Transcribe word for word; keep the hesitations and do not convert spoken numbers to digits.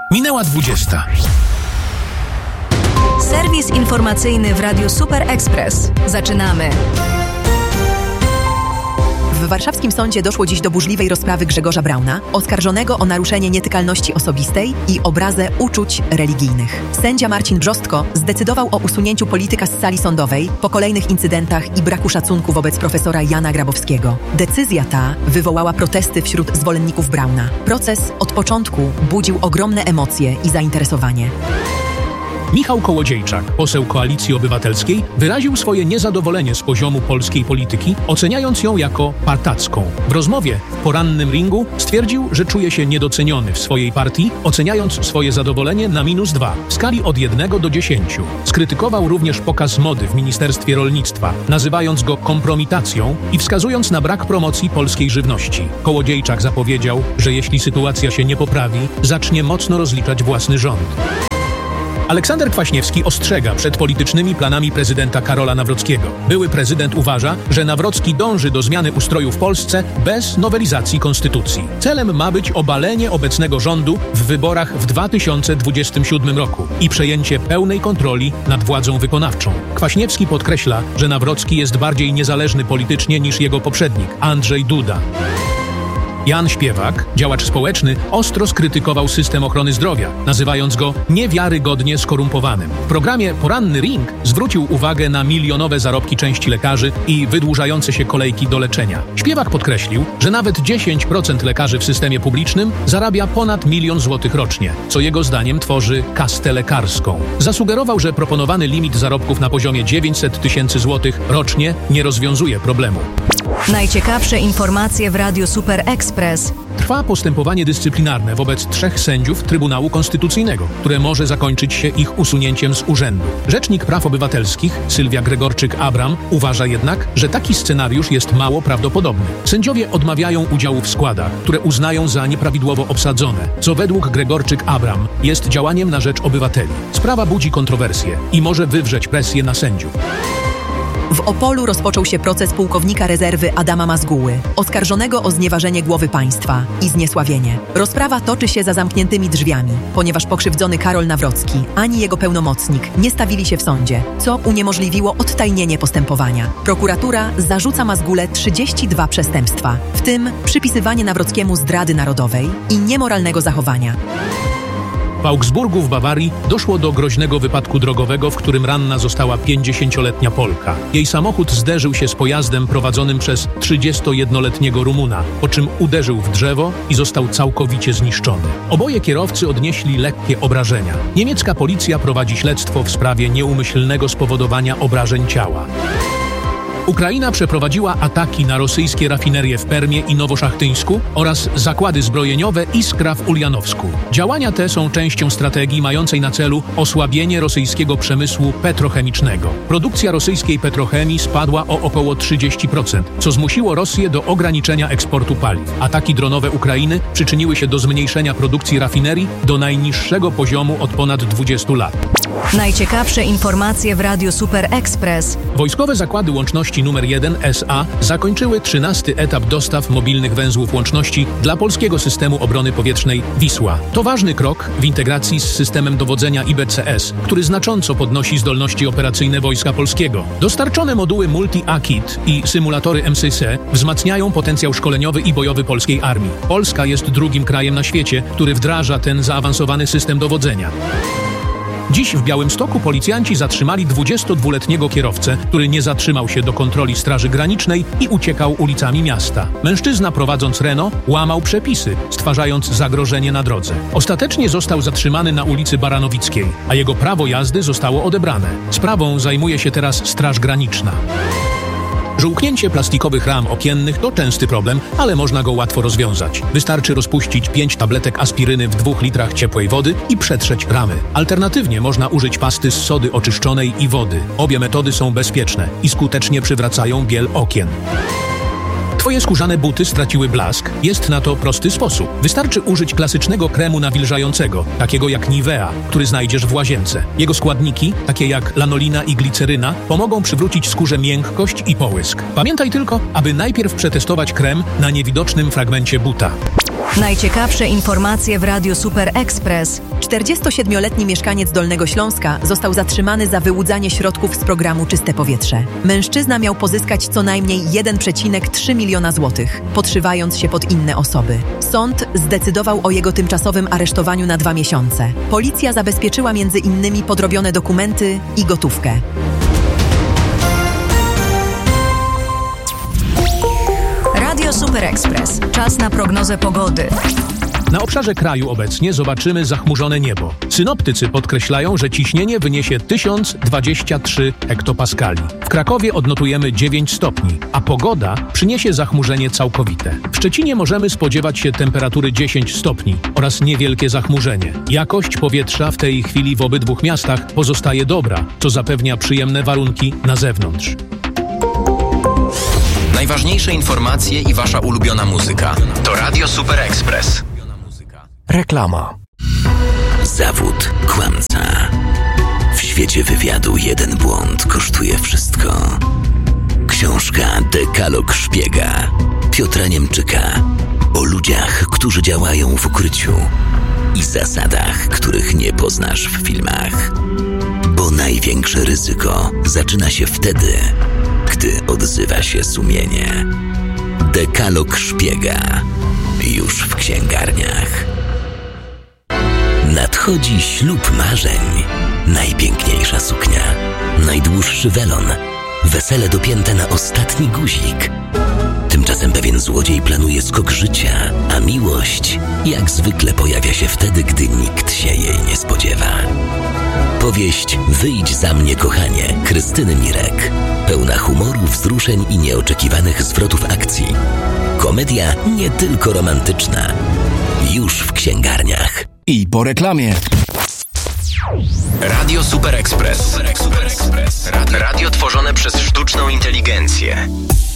Minęła dwudziesta. Serwis informacyjny w Radiu Super Express. Zaczynamy. W warszawskim sądzie doszło dziś do burzliwej rozprawy Grzegorza Brauna, oskarżonego o naruszenie nietykalności osobistej i obrazę uczuć religijnych. Sędzia Marcin Brzostko zdecydował o usunięciu polityka z sali sądowej po kolejnych incydentach i braku szacunku wobec profesora Jana Grabowskiego. Decyzja ta wywołała protesty wśród zwolenników Brauna. Proces od początku budził ogromne emocje i zainteresowanie. Michał Kołodziejczak, poseł Koalicji Obywatelskiej, wyraził swoje niezadowolenie z poziomu polskiej polityki, oceniając ją jako partacką. W rozmowie w porannym ringu stwierdził, że czuje się niedoceniony w swojej partii, oceniając swoje zadowolenie na minus dwa, w skali od jednego do dziesięciu. Skrytykował również pokaz mody w Ministerstwie Rolnictwa, nazywając go kompromitacją i wskazując na brak promocji polskiej żywności. Kołodziejczak zapowiedział, że jeśli sytuacja się nie poprawi, zacznie mocno rozliczać własny rząd. Aleksander Kwaśniewski ostrzega przed politycznymi planami prezydenta Karola Nawrockiego. Były prezydent uważa, że Nawrocki dąży do zmiany ustroju w Polsce bez nowelizacji konstytucji. Celem ma być obalenie obecnego rządu w wyborach w dwa tysiące dwudziestym siódmym roku i przejęcie pełnej kontroli nad władzą wykonawczą. Kwaśniewski podkreśla, że Nawrocki jest bardziej niezależny politycznie niż jego poprzednik, Andrzej Duda. Jan Śpiewak, działacz społeczny, ostro skrytykował system ochrony zdrowia, nazywając go niewiarygodnie skorumpowanym. W programie Poranny Ring zwrócił uwagę na milionowe zarobki części lekarzy i wydłużające się kolejki do leczenia. Śpiewak podkreślił, że nawet dziesięć procent lekarzy w systemie publicznym zarabia ponad milion złotych rocznie, co jego zdaniem tworzy kastę lekarską. Zasugerował, że proponowany limit zarobków na poziomie dziewięćset tysięcy złotych rocznie nie rozwiązuje problemu. Najciekawsze informacje w Radiu Super Express. Trwa postępowanie dyscyplinarne wobec trzech sędziów Trybunału Konstytucyjnego, które może zakończyć się ich usunięciem z urzędu. Rzecznik Praw Obywatelskich Sylwia Gregorczyk-Abram uważa jednak, że taki scenariusz jest mało prawdopodobny. Sędziowie odmawiają udziału w składach, które uznają za nieprawidłowo obsadzone, co według Gregorczyk-Abram jest działaniem na rzecz obywateli. Sprawa budzi kontrowersje i może wywrzeć presję na sędziów. W Opolu rozpoczął się proces pułkownika rezerwy Adama Mazguły, oskarżonego o znieważenie głowy państwa i zniesławienie. Rozprawa toczy się za zamkniętymi drzwiami, ponieważ pokrzywdzony Karol Nawrocki ani jego pełnomocnik nie stawili się w sądzie, co uniemożliwiło odtajnienie postępowania. Prokuratura zarzuca Mazgule trzydzieści dwa przestępstwa, w tym przypisywanie Nawrockiemu zdrady narodowej i niemoralnego zachowania. W Augsburgu w Bawarii doszło do groźnego wypadku drogowego, w którym ranna została pięćdziesięcioletnia Polka. Jej samochód zderzył się z pojazdem prowadzonym przez trzydziestojednoletniego Rumuna, po czym uderzył w drzewo i został całkowicie zniszczony. Oboje kierowcy odnieśli lekkie obrażenia. Niemiecka policja prowadzi śledztwo w sprawie nieumyślnego spowodowania obrażeń ciała. Ukraina przeprowadziła ataki na rosyjskie rafinerie w Permie i Nowoszachtyńsku oraz zakłady zbrojeniowe Iskra w Uljanowsku. Działania te są częścią strategii mającej na celu osłabienie rosyjskiego przemysłu petrochemicznego. Produkcja rosyjskiej petrochemii spadła o około trzydzieści procent, co zmusiło Rosję do ograniczenia eksportu paliw. Ataki dronowe Ukrainy przyczyniły się do zmniejszenia produkcji rafinerii do najniższego poziomu od ponad dwudziestu lat. Najciekawsze informacje w Radiu Super Express. Wojskowe Zakłady Łączności numer jeden S A zakończyły trzynasty etap dostaw mobilnych węzłów łączności dla polskiego systemu obrony powietrznej Wisła. To ważny krok w integracji z systemem dowodzenia I B C S, który znacząco podnosi zdolności operacyjne Wojska Polskiego. Dostarczone moduły Multi-A-Kit i symulatory M S Y wzmacniają potencjał szkoleniowy i bojowy polskiej armii. Polska jest drugim krajem na świecie, który wdraża ten zaawansowany system dowodzenia. Dziś w Białymstoku policjanci zatrzymali dwudziestodwuletniego kierowcę, który nie zatrzymał się do kontroli Straży Granicznej i uciekał ulicami miasta. Mężczyzna, prowadząc Renault, łamał przepisy, stwarzając zagrożenie na drodze. Ostatecznie został zatrzymany na ulicy Baranowickiej, a jego prawo jazdy zostało odebrane. Sprawą zajmuje się teraz Straż Graniczna. Żółknięcie plastikowych ram okiennych to częsty problem, ale można go łatwo rozwiązać. Wystarczy rozpuścić pięć tabletek aspiryny w dwóch litrach ciepłej wody i przetrzeć ramy. Alternatywnie można użyć pasty z sody oczyszczonej i wody. Obie metody są bezpieczne i skutecznie przywracają biel okien. Twoje skórzane buty straciły blask? Jest na to prosty sposób. Wystarczy użyć klasycznego kremu nawilżającego, takiego jak Nivea, który znajdziesz w łazience. Jego składniki, takie jak lanolina i gliceryna, pomogą przywrócić skórze miękkość i połysk. Pamiętaj tylko, aby najpierw przetestować krem na niewidocznym fragmencie buta. Najciekawsze informacje w Radiu Super Express. czterdziestosiedmioletni mieszkaniec Dolnego Śląska został zatrzymany za wyłudzanie środków z programu Czyste Powietrze. Mężczyzna miał pozyskać co najmniej jeden przecinek trzy miliona złotych, podszywając się pod inne osoby. Sąd zdecydował o jego tymczasowym aresztowaniu na dwa miesiące. Policja zabezpieczyła między innymi podrobione dokumenty i gotówkę. Radio Super Express. Czas na prognozę pogody. Na obszarze kraju obecnie zobaczymy zachmurzone niebo. Synoptycy podkreślają, że ciśnienie wyniesie tysiąc dwadzieścia trzy hektopaskali. W Krakowie odnotujemy dziewięć stopni, a pogoda przyniesie zachmurzenie całkowite. W Szczecinie możemy spodziewać się temperatury dziesięć stopni oraz niewielkie zachmurzenie. Jakość powietrza w tej chwili w obydwu miastach pozostaje dobra, co zapewnia przyjemne warunki na zewnątrz. Najważniejsze informacje i wasza ulubiona muzyka to Radio Super Express. Reklama. Zawód kłamca. W świecie wywiadu jeden błąd kosztuje wszystko. Książka Dekalog Szpiega Piotra Niemczyka o ludziach, którzy działają w ukryciu i zasadach, których nie poznasz w filmach. Bo największe ryzyko zaczyna się wtedy, gdy odzywa się sumienie. Dekalog Szpiega już w księgarniach. Nadchodzi ślub marzeń. Najpiękniejsza suknia, najdłuższy welon, wesele dopięte na ostatni guzik. Tymczasem pewien złodziej planuje skok życia, a miłość jak zwykle pojawia się wtedy, gdy nikt się jej nie spodziewa. Powieść Wyjdź za mnie, kochanie Krystyny Mirek. Pełna humoru, wzruszeń i nieoczekiwanych zwrotów akcji. Komedia nie tylko romantyczna. Już w księgarniach. I po reklamie. Radio Super Express. Radio tworzone przez sztuczną inteligencję.